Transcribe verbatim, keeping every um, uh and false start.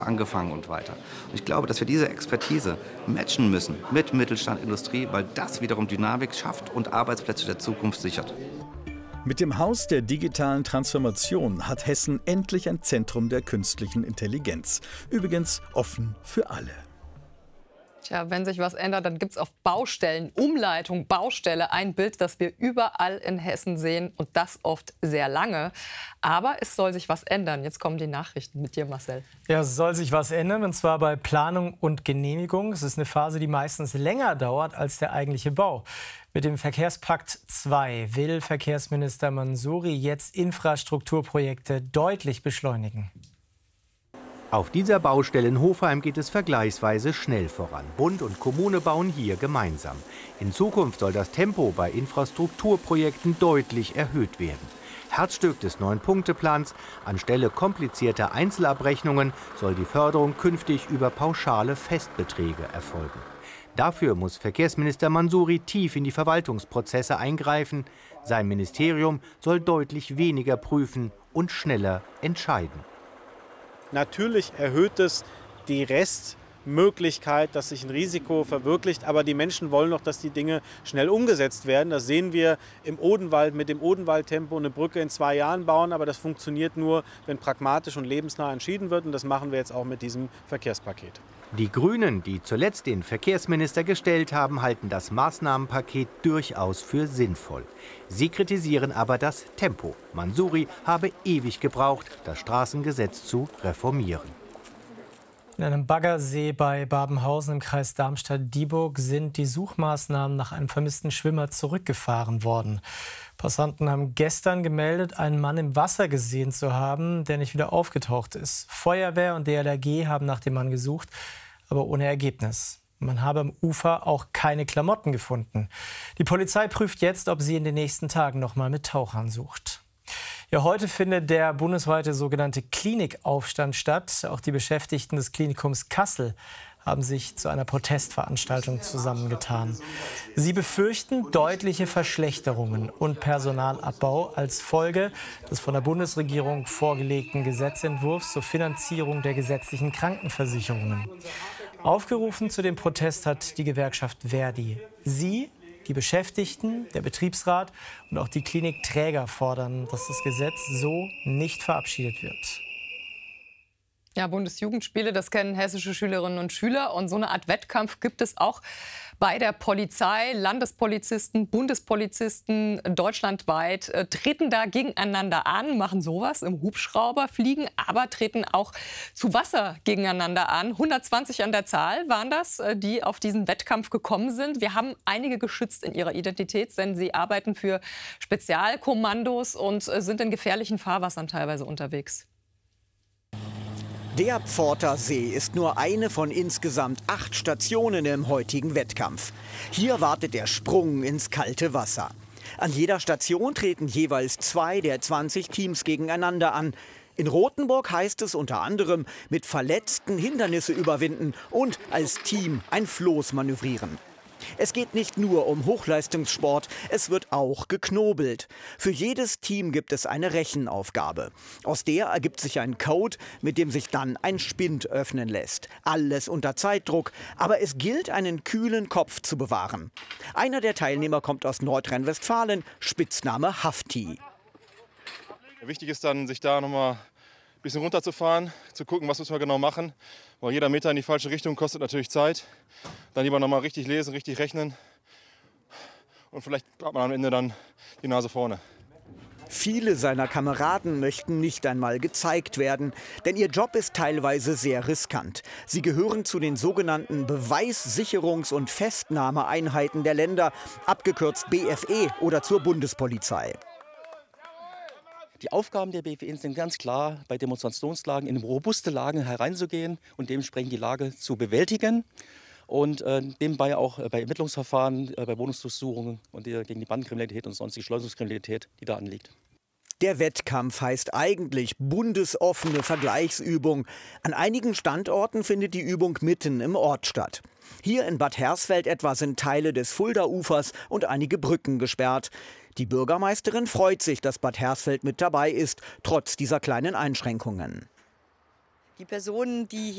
angefangen und weiter. Und ich glaube, dass wir diese Expertise matchen müssen mit Mittelstand, Industrie, weil das wiederum Dynamik schafft und Arbeitsplätze der Zukunft sichert. Mit dem Haus der digitalen Transformation hat Hessen endlich ein Zentrum der künstlichen Intelligenz. Übrigens offen für alle. Tja, wenn sich was ändert, dann gibt es auf Baustellen, Umleitung, Baustelle ein Bild, das wir überall in Hessen sehen und das oft sehr lange. Aber es soll sich was ändern. Jetzt kommen die Nachrichten mit dir, Marcel. Ja, es soll sich was ändern, und zwar bei Planung und Genehmigung. Es ist eine Phase, die meistens länger dauert als der eigentliche Bau. Mit dem Verkehrspakt zwei will Verkehrsminister Mansouri jetzt Infrastrukturprojekte deutlich beschleunigen. Auf dieser Baustelle in Hofheim geht es vergleichsweise schnell voran. Bund und Kommune bauen hier gemeinsam. In Zukunft soll das Tempo bei Infrastrukturprojekten deutlich erhöht werden. Herzstück des Neun-Punkte-Plans: anstelle komplizierter Einzelabrechnungen soll die Förderung künftig über pauschale Festbeträge erfolgen. Dafür muss Verkehrsminister Mansouri tief in die Verwaltungsprozesse eingreifen. Sein Ministerium soll deutlich weniger prüfen und schneller entscheiden. Natürlich erhöht es die Restmöglichkeit, dass sich ein Risiko verwirklicht. Aber die Menschen wollen doch, dass die Dinge schnell umgesetzt werden. Das sehen wir im Odenwald mit dem Odenwaldtempo, eine Brücke in zwei Jahren bauen. Aber das funktioniert nur, wenn pragmatisch und lebensnah entschieden wird. Und das machen wir jetzt auch mit diesem Verkehrspaket. Die Grünen, die zuletzt den Verkehrsminister gestellt haben, halten das Maßnahmenpaket durchaus für sinnvoll. Sie kritisieren aber das Tempo. Mansouri habe ewig gebraucht, das Straßengesetz zu reformieren. In einem Baggersee bei Babenhausen im Kreis Darmstadt-Dieburg sind die Suchmaßnahmen nach einem vermissten Schwimmer zurückgefahren worden. Passanten haben gestern gemeldet, einen Mann im Wasser gesehen zu haben, der nicht wieder aufgetaucht ist. Feuerwehr und D L R G haben nach dem Mann gesucht, aber ohne Ergebnis. Man habe am Ufer auch keine Klamotten gefunden. Die Polizei prüft jetzt, ob sie in den nächsten Tagen noch mal mit Tauchern sucht. Ja, heute findet der bundesweite sogenannte Klinikaufstand statt. Auch die Beschäftigten des Klinikums Kassel haben sich zu einer Protestveranstaltung zusammengetan. Sie befürchten deutliche Verschlechterungen und Personalabbau als Folge des von der Bundesregierung vorgelegten Gesetzentwurfs zur Finanzierung der gesetzlichen Krankenversicherungen. Aufgerufen zu dem Protest hat die Gewerkschaft Verdi. Sie, die Beschäftigten, der Betriebsrat und auch die Klinikträger fordern, dass das Gesetz so nicht verabschiedet wird. Ja, Bundesjugendspiele, das kennen hessische Schülerinnen und Schüler. Und so eine Art Wettkampf gibt es auch bei der Polizei. Landespolizisten, Bundespolizisten deutschlandweit äh, treten da gegeneinander an, machen sowas im Hubschrauber fliegen, aber treten auch zu Wasser gegeneinander an. hundertzwanzig an der Zahl waren das, äh, die auf diesen Wettkampf gekommen sind. Wir haben einige geschützt in ihrer Identität, denn sie arbeiten für Spezialkommandos und äh, sind in gefährlichen Fahrwassern teilweise unterwegs. Der Pforter See ist nur eine von insgesamt acht Stationen im heutigen Wettkampf. Hier wartet der Sprung ins kalte Wasser. An jeder Station treten jeweils zwei der zwanzig Teams gegeneinander an. In Rothenburg heißt es unter anderem mit Verletzten Hindernisse überwinden und als Team ein Floß manövrieren. Es geht nicht nur um Hochleistungssport, es wird auch geknobelt. Für jedes Team gibt es eine Rechenaufgabe. Aus der ergibt sich ein Code, mit dem sich dann ein Spind öffnen lässt. Alles unter Zeitdruck, aber es gilt, einen kühlen Kopf zu bewahren. Einer der Teilnehmer kommt aus Nordrhein-Westfalen, Spitzname Hafti. Wichtig ist dann, sich da nochmal ein bisschen runterzufahren, zu gucken, was müssen wir genau machen. Weil jeder Meter in die falsche Richtung kostet natürlich Zeit. Dann lieber nochmal richtig lesen, richtig rechnen. Und vielleicht hat man am Ende dann die Nase vorne. Viele seiner Kameraden möchten nicht einmal gezeigt werden, denn ihr Job ist teilweise sehr riskant. Sie gehören zu den sogenannten Beweissicherungs- und Festnahmeeinheiten der Länder, abgekürzt B F E oder zur Bundespolizei. Die Aufgaben der B F E sind ganz klar, bei Demonstrationslagen in robuste Lagen hereinzugehen und dementsprechend die Lage zu bewältigen. Und äh, nebenbei auch äh, bei Ermittlungsverfahren, äh, bei Wohnungsdurchsuchungen und die, gegen die Bandenkriminalität und sonstige Schleusungskriminalität, die da anliegt. Der Wettkampf heißt eigentlich bundesoffene Vergleichsübung. An einigen Standorten findet die Übung mitten im Ort statt. Hier in Bad Hersfeld etwa sind Teile des Fulda-Ufers und einige Brücken gesperrt. Die Bürgermeisterin freut sich, dass Bad Hersfeld mit dabei ist, trotz dieser kleinen Einschränkungen. Die Personen, die